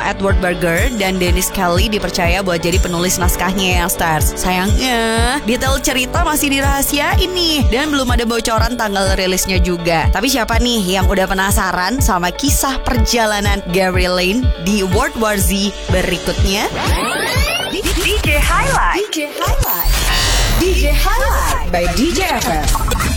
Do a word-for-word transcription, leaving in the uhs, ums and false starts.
Edward Berger dan Dennis Kelly dipercaya buat jadi penulis naskahnya ya Stars. Sayangnya detail cerita masih dirahasiain nih dan belum ada bocoran tanggal rilisnya juga. Tapi siapa nih yang udah penasaran sama kisah perjalanan Gary Lane di World War Z berikutnya? D J Highlight. D J Highlight. D J Highlight by D J F M.